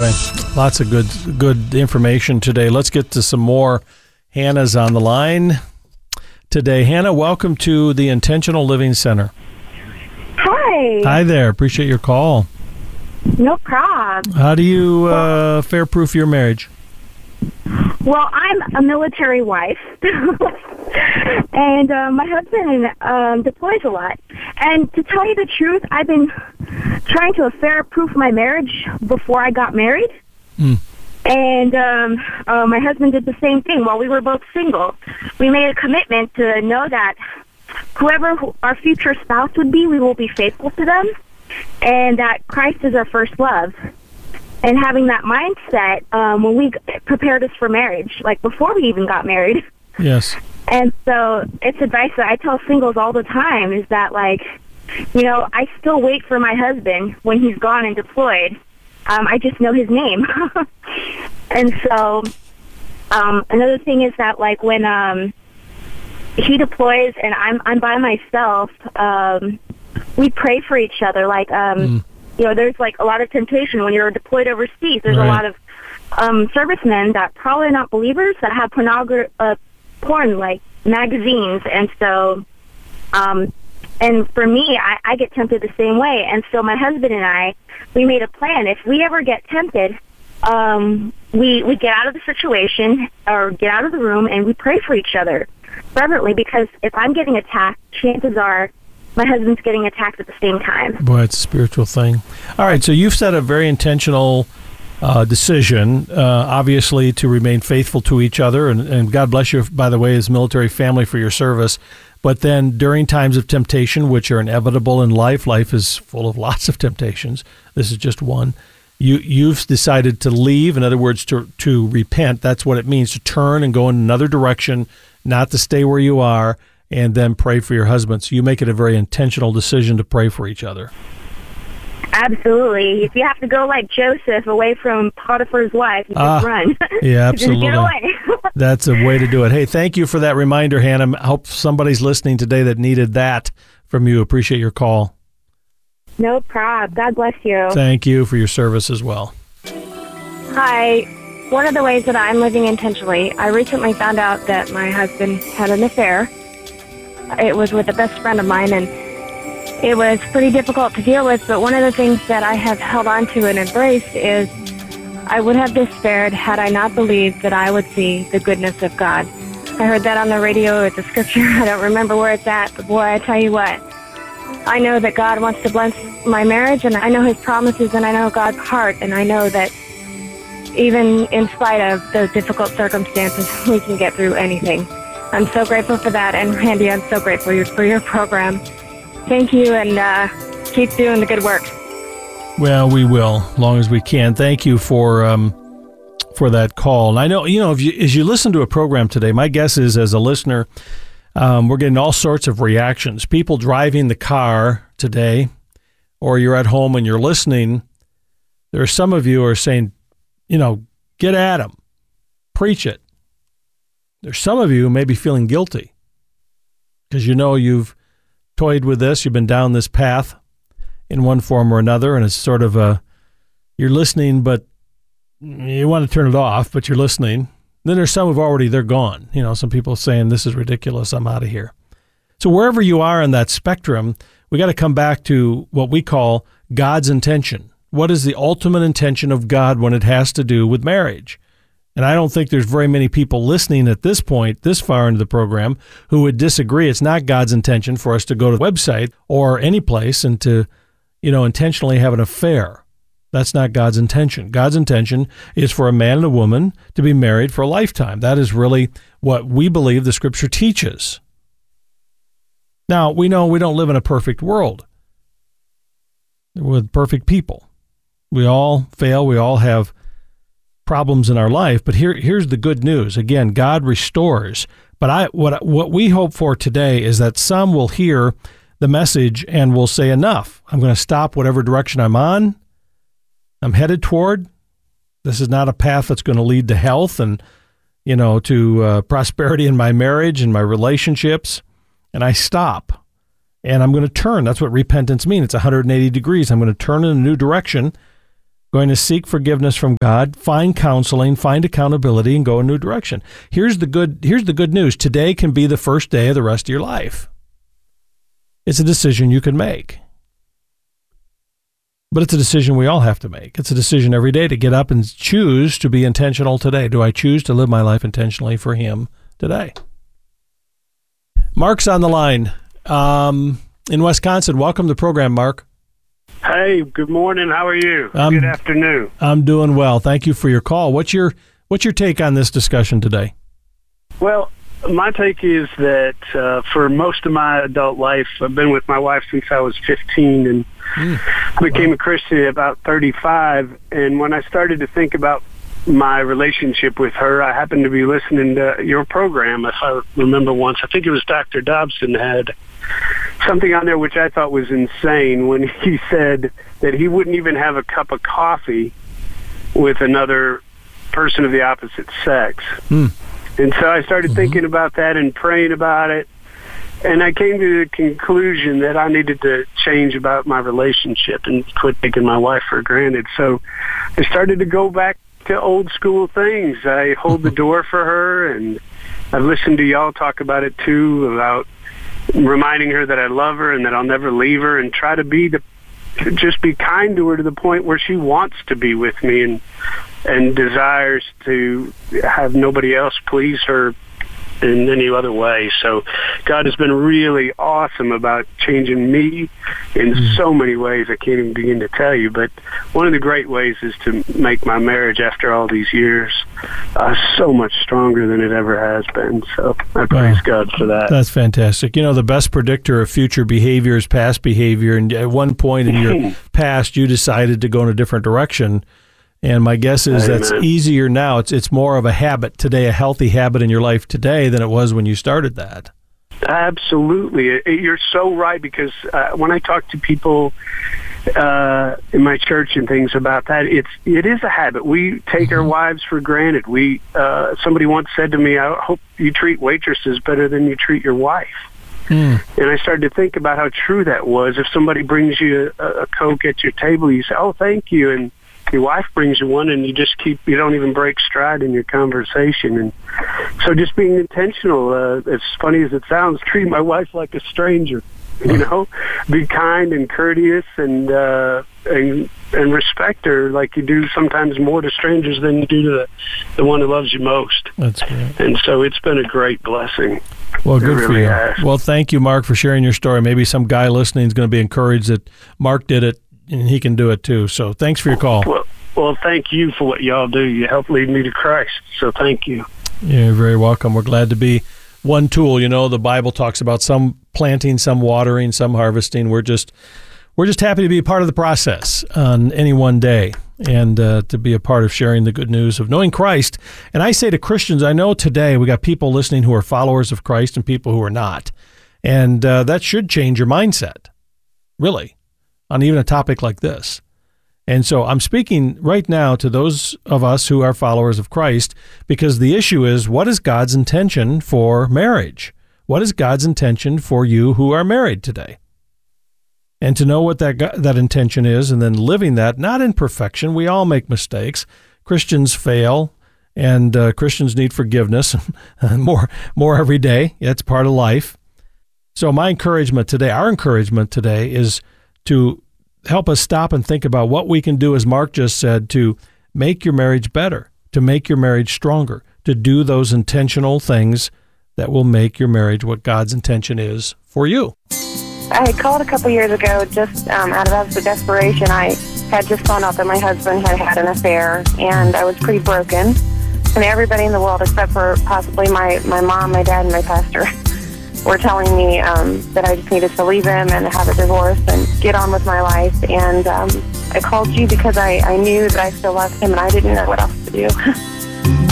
boy, lots of good information today. Let's get to some more. Hannah's on the line today. Hannah, welcome to the Intentional Living Center. Hi. Hi there. Appreciate your call. No problem. How do you fair-proof your marriage? Well, I'm a military wife, and my husband deploys a lot. And to tell you the truth, I've been trying to affair-proof my marriage before I got married. And my husband did the same thing while we were both single. We made a commitment to know that whoever our future spouse would be, we will be faithful to them, and that Christ is our first love. And having that mindset when we prepared us for marriage, like before we even got married. Yes. And so it's advice that I tell singles all the time is that, like, you know, I still wait for my husband when he's gone and deployed. I just know his name. And so another thing is that, like, when he deploys and I'm by myself, we pray for each other. Like, you know, there's like a lot of temptation when you're deployed overseas. There's a lot of servicemen that probably not believers that have porn, like magazines. And so, and for me, I get tempted the same way. And so my husband and I, we made a plan. If we ever get tempted, we get out of the situation or get out of the room and we pray for each other fervently, because if I'm getting attacked, chances are my husband's getting attacked at the same time. Boy, it's a spiritual thing. All right, so you've set a very intentional decision, obviously, to remain faithful to each other, and God bless you, by the way, as military family, for your service. But then during times of temptation, which are inevitable in life is full of lots of temptations. This is just one. You've decided to leave, in other words, to repent. That's what it means, to turn and go in another direction, not to stay where you are, and then pray for your husband. So you make it a very intentional decision to pray for each other. Absolutely. If you have to go like Joseph away from Potiphar's wife, you just run. Yeah, absolutely. Just get away. That's a way to do it. Hey, thank you for that reminder, Hannah. I hope somebody's listening today that needed that from you. Appreciate your call. No problem. God bless you. Thank you for your service as well. Hi. One of the ways that I'm living intentionally, I recently found out that my husband had an affair. It was with a best friend of mine, and it was pretty difficult to deal with, but one of the things that I have held on to and embraced is I would have despaired had I not believed that I would see the goodness of God. I heard that on the radio. It's a scripture. I don't remember where it's at, but boy, I tell you what, I know that God wants to bless my marriage, and I know His promises, and I know God's heart, and I know that even in spite of those difficult circumstances, we can get through anything. I'm so grateful for that, and Randy, I'm so grateful for your program. Thank you, and keep doing the good work. Well, we will, as long as we can. Thank you for that call. And I know, as you listen to a program today, my guess is, as a listener, we're getting all sorts of reactions. People driving the car today, or you're at home and you're listening, there are some of you who are saying, get at them, preach it. There's some of you who may be feeling guilty because you've toyed with this, you've been down this path in one form or another, and it's sort of you're listening, but you want to turn it off, but you're listening. Then there's some who've they're gone. Some people saying, this is ridiculous, I'm out of here. So wherever you are in that spectrum, we got to come back to what we call God's intention. What is the ultimate intention of God when it has to do with marriage? And I don't think there's very many people listening at this point, this far into the program, who would disagree. It's not God's intention for us to go to the website or any place and to, intentionally have an affair. That's not God's intention. God's intention is for a man and a woman to be married for a lifetime. That is really what we believe the Scripture teaches. Now, we know we don't live in a perfect world with perfect people. We all fail. We all have problems in our life, but here's the good news. Again, God restores. But what we hope for today is that some will hear the message and will say, enough. I'm going to stop whatever direction I'm on. I'm headed toward. This is not a path that's going to lead to health and, to prosperity in my marriage and my relationships. And I stop. And I'm going to turn. That's what repentance means. It's 180 degrees. I'm going to turn in a new direction. going to seek forgiveness from God, find counseling, find accountability, and go a new direction. Here's the good news. Today can be the first day of the rest of your life. It's a decision you can make. But it's a decision we all have to make. It's a decision every day to get up and choose to be intentional today. Do I choose to live my life intentionally for Him today? Mark's on the line in Wisconsin. Welcome to the program, Mark. Hey, good morning. How are you? Good afternoon. I'm doing well. Thank you for your call. What's your take on this discussion today? Well, my take is that for most of my adult life, I've been with my wife since I was 15 and became a Christian at about 35. And when I started to think about my relationship with her, I happened to be listening to your program. If I remember once, I think it was Dr. Dobson had something on there which I thought was insane when he said that he wouldn't even have a cup of coffee with another person of the opposite sex. And so I started thinking about that and praying about it, and I came to the conclusion that I needed to change about my relationship and quit taking my wife for granted. So I started to go back to old school things. I hold the door for her, and I've listened to y'all talk about it too, about reminding her that I love her and that I'll never leave her, and try to just be kind to her to the point where she wants to be with me and desires to have nobody else please her in any other way. So God has been really awesome about changing me in so many ways I can't even begin to tell you. But one of the great ways is to make my marriage after all these years so much stronger than it ever has been. So I praise God for that. That's fantastic. You know, the best predictor of future behavior is past behavior. And at one point in your past, you decided to go in a different direction. And my guess is that's easier now. It's more of a habit today, a healthy habit in your life today than it was when you started that. Absolutely. You're so right, because when I talk to people in my church and things about that, it is a habit. We take our wives for granted. Somebody once said to me, I hope you treat waitresses better than you treat your wife. And I started to think about how true that was. If somebody brings you a Coke at your table, you say, oh, thank you, and your wife brings you one, and you don't even break stride in your conversation. And so just being intentional, as funny as it sounds, treat my wife like a stranger, be kind and courteous and respect her like you do sometimes more to strangers than you do to the one who loves you most. That's great. And so it's been a great blessing. Well, good for you. Well, thank you, Mark, for sharing your story. Maybe some guy listening is going to be encouraged that Mark did it, and he can do it too. So thanks for your call. Well, thank you for what y'all do. You help lead me to Christ. So thank you. You're very welcome. We're glad to be one tool. You know, the Bible talks about some planting, some watering, some harvesting. We're just happy to be a part of the process on any one day, and to be a part of sharing the good news of knowing Christ. And I say to Christians, I know today we got people listening who are followers of Christ and people who are not. And that should change your mindset, really, on even a topic like this. And so I'm speaking right now to those of us who are followers of Christ, because the issue is, what is God's intention for marriage? What is God's intention for you who are married today? And to know what that intention is, and then living that, not in perfection. We all make mistakes. Christians fail, and Christians need forgiveness more every day. It's part of life. So my encouragement today, our encouragement today, is to help us stop and think about what we can do, as Mark just said, to make your marriage better, to make your marriage stronger, to do those intentional things that will make your marriage what God's intention is for you. I called a couple years ago just out of absolute desperation. I had just found out that my husband had an affair, and I was pretty broken. And everybody in the world, except for possibly my mom, my dad, and my pastor, were telling me that I just needed to leave him and have a divorce and get on with my life. And I called you because I knew that I still loved him, and I didn't know what else to do.